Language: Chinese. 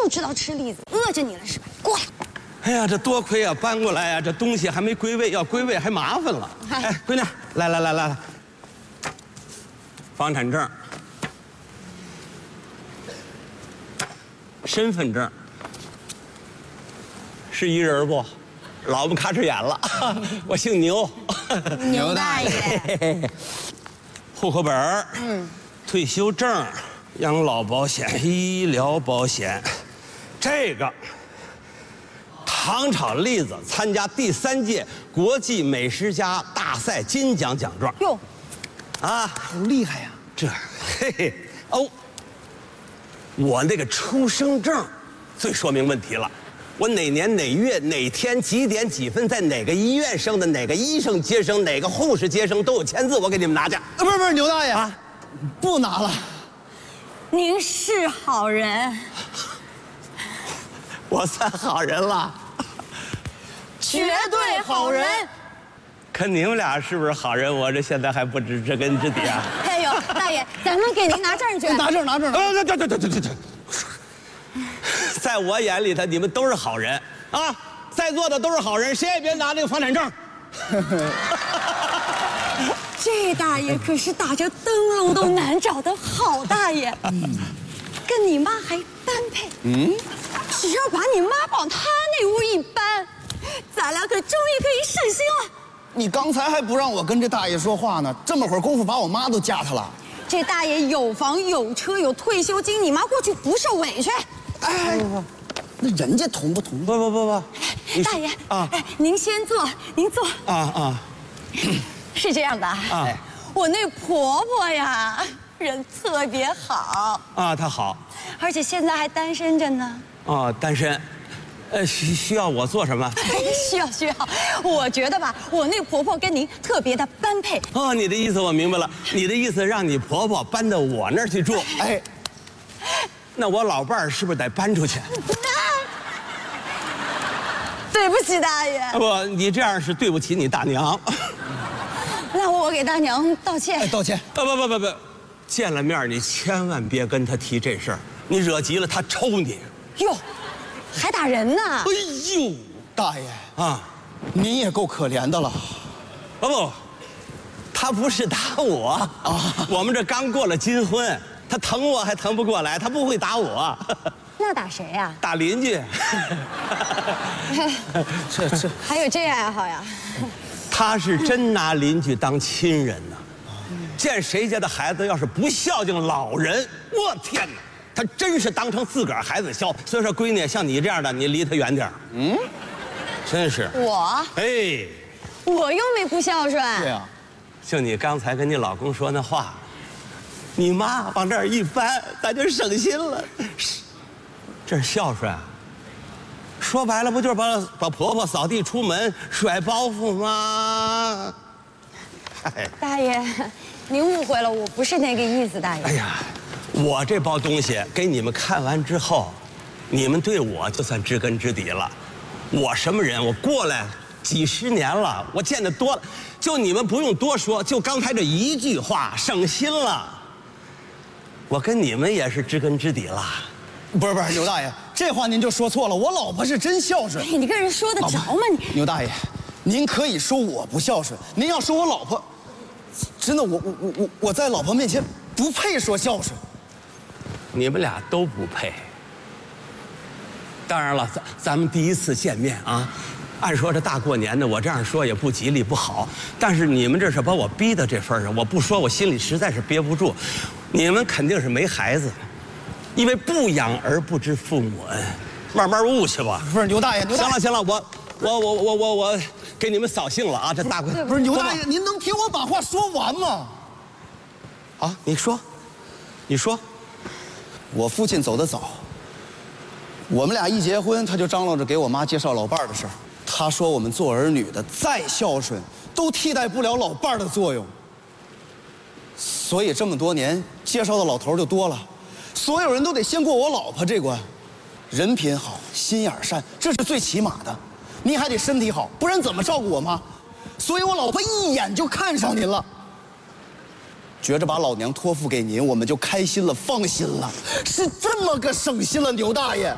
知道吃栗子，饿着你了是吧？过来。 哎呀，这多亏啊，搬过来呀，这东西还没归位，要归位还麻烦了。哎，闺女，来，房产证、身份证，是一人不？老婆卡着眼了，我姓牛。 牛大爷。 户口本退休证、养老保险、医疗保险，这个。糖炒栗子参加第3届国际美食家大赛金奖奖状。 哟， 啊， 好厉害呀！ 这，嘿嘿，哦，我那个出生证最说明问题了。我哪年哪月哪天几点几分在哪个医院生的，哪个医生接生，哪个护士接生都有签字，我给你们拿去。 不是，牛大爷啊，不拿了。 您是好人， 我算好人了。 绝对好人。 可你们俩是不是好人？我这现在还不知知根知底啊！ 哎呦，大爷，咱们给您拿证去。 拿证。 对，在我眼里头，你们都是好人啊！在座的都是好人，谁也别拿这个房产证。 这大爷可是打着灯笼都难找的好大爷，跟你妈还般配。只要把你妈往他那屋一搬，咱俩可终于可以省心了。 你刚才还不让我跟这大爷说话呢，这么会儿功夫把我妈都嫁他了。 这大爷有房有车有退休金，你妈过去不受委屈。 哎，那人家同不同意？ 不， 大爷啊， 哎，您先坐，您坐。 啊， 是这样的啊，我那婆婆呀，人特别好啊，她好， 而且现在还单身着呢。 啊，单身，需要我做什么？ 需要，我觉得吧，我那婆婆跟您特别的般配。 哦，你的意思我明白了，你的意思让你婆婆搬到我那儿去住。 哎， 那我老伴儿是不是得搬出去？ 对不起，大爷。 不，你这样是对不起你大娘。 那我给大娘道歉。 哎，道歉。 不，见了面你千万别跟她提这事儿，你惹急了她抽你。 哟，还打人呢！ 哎呦，大爷啊， 你也够可怜的了。 不，他不是打我啊，我们这刚过了金婚，他疼我还疼不过来，他不会打我。 那打谁呀？ 打邻居。 这还有这爱好呀？ 他是真拿邻居当亲人呢。见谁家的孩子要是不孝敬老人，我天哪，他真是当成自个儿孩子孝。所以说，闺女像你这样的，你离他远点。真是。 我又没不孝顺。 对啊， 就你刚才跟你老公说那话，你妈往这儿一搬，咱就省心了。这是孝顺啊！说白了，不就是把婆婆扫地出门甩包袱吗？ 大爷，您误会了，我不是那个意思，大爷。 哎呀，我这包东西给你们看完之后，你们对我就算知根知底了。我什么人？我过来几十年了，我见得多了。就你们不用多说，就刚才这一句话，省心了。我跟你们也是知根知底了。 不是，牛大爷，这话您就说错了。我老婆是真孝顺。 哎，你跟人说得着吗你？ 牛大爷，您可以说我不孝顺，您要说我老婆，真的我在老婆面前不配说孝顺。 你们俩都不配。当然了，咱们第一次见面啊，按说这大过年的，我这样说也不吉利不好。但是你们这是把我逼到这份上，我不说我心里实在是憋不住。你们肯定是没孩子，因为不养儿不知父母恩，慢慢悟去吧。 不是牛大爷， 行了，我给你们扫兴了啊！这大过不是牛大爷，您能听我把话说完吗？ 啊，你说， 我父亲走得早，我们俩一结婚，他就张罗着给我妈介绍老伴儿的事儿。他说我们做儿女的再孝顺，都替代不了老伴儿的作用。所以这么多年，介绍的老头就多了，所有人都得先过我老婆这关。人品好，心眼善，这是最起码的。您还得身体好，不然怎么照顾我妈？所以我老婆一眼就看上您了。觉着把老娘托付给您，我们就开心了，放心了，是这么个省心了，牛大爷。